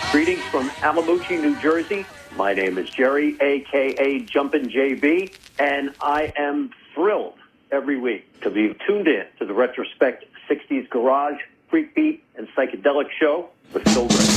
Greetings from Alamucci, New Jersey. My name is Jerry, a.k.a. Jumpin' JB, and I am thrilled every week to be tuned in to the Retrospect 60s Garage, Freak Beat, and Psychedelic Show with Phil Gray.